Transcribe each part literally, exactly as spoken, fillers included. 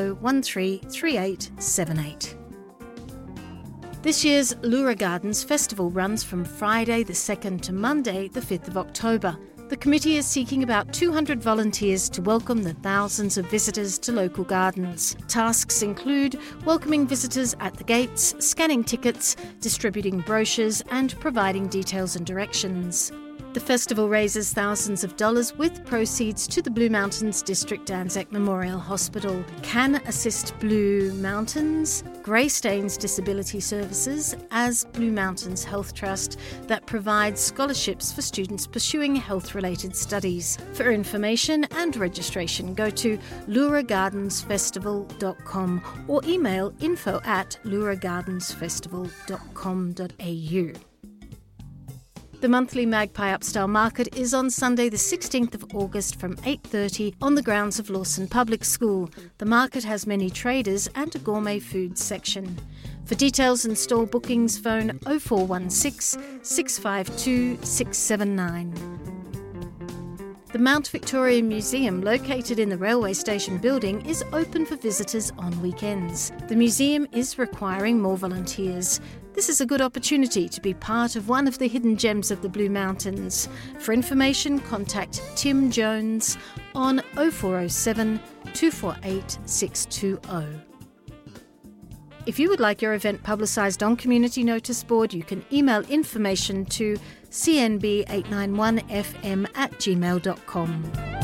oh one three three eight seven eight. This year's Leura Gardens Festival runs from Friday the second to Monday the fifth of October. The committee is seeking about two hundred volunteers to welcome the thousands of visitors to local gardens. Tasks include welcoming visitors at the gates, scanning tickets, distributing brochures and providing details and directions. The festival raises thousands of dollars with proceeds to the Blue Mountains District Anzac Memorial Hospital, Can Assist Blue Mountains, Greystanes Disability Services, as Blue Mountains Health Trust that provides scholarships for students pursuing health-related studies. For information and registration, go to leura gardens festival dot com or email info at leura gardens festival dot com dot a u. The monthly Magpie Upstyle Market is on Sunday the sixteenth of August from eight thirty on the grounds of Lawson Public School. The market has many traders and a gourmet food section. For details and store bookings, phone oh four one six, six five two, six seven nine. The Mount Victoria Museum, located in the railway station building, is open for visitors on weekends. The museum is requiring more volunteers. This is a good opportunity to be part of one of the hidden gems of the Blue Mountains. For information, contact Tim Jones on oh four oh seven, two four eight, six two oh. If you would like your event publicised on Community Notice Board, you can email information to c n b eight nine one f m at gmail dot com.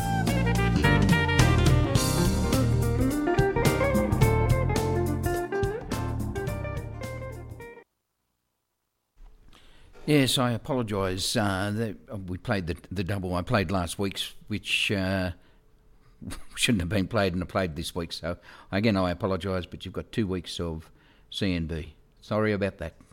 Yes, I apologise. Uh, that we played the the double I played last week's, which uh, shouldn't have been played, and I played this week. So again, I apologise, but you've got two weeks of C N B. Sorry about that.